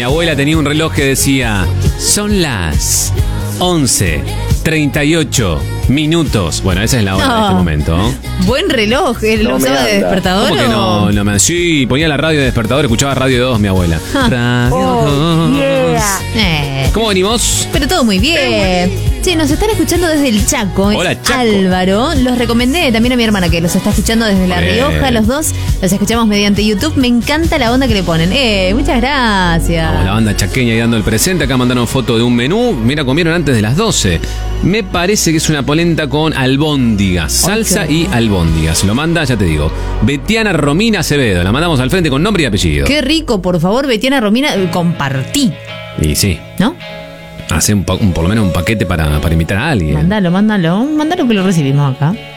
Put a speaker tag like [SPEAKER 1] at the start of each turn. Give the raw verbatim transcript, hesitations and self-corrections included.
[SPEAKER 1] abuela tenía un reloj que decía: son las once treinta y ocho minutos. Bueno, esa es la hora
[SPEAKER 2] No.
[SPEAKER 1] en este momento.
[SPEAKER 2] Buen reloj, ¿él lo
[SPEAKER 3] No me
[SPEAKER 2] usaba de
[SPEAKER 3] anda.
[SPEAKER 2] despertador?
[SPEAKER 1] ¿Cómo que
[SPEAKER 2] o-
[SPEAKER 1] no? no me... Sí, ponía la radio de despertador, escuchaba Radio dos, mi abuela. Radio
[SPEAKER 3] Oh,
[SPEAKER 1] dos.
[SPEAKER 3] yeah.
[SPEAKER 2] Eh,
[SPEAKER 1] ¿Cómo venimos?
[SPEAKER 2] pero todo muy bien. Sí, nos están escuchando desde el Chaco.
[SPEAKER 1] Hola, Chaco.
[SPEAKER 2] Álvaro, los recomendé también a mi hermana que los está escuchando desde La
[SPEAKER 1] Bien.
[SPEAKER 2] Rioja, los dos. Los escuchamos mediante YouTube. Me encanta la onda que le ponen. Eh, muchas gracias.
[SPEAKER 1] Vamos, la banda chaqueña ahí dando el presente. Acá mandaron foto de un menú. Mira, comieron antes de las doce. Me parece que es una polenta con albóndigas. Salsa
[SPEAKER 2] Ok.
[SPEAKER 1] y albóndigas. Lo manda, ya te digo, Betiana Romina Acevedo. La mandamos al frente con nombre y apellido.
[SPEAKER 2] Qué rico, por favor, Betiana Romina, eh, compartí,
[SPEAKER 1] Y sí,
[SPEAKER 2] ¿no?
[SPEAKER 1] hace un, pa- un- por lo menos un paquete para, para invitar a alguien.
[SPEAKER 2] Mándalo, mándalo, mándalo que lo recibimos acá.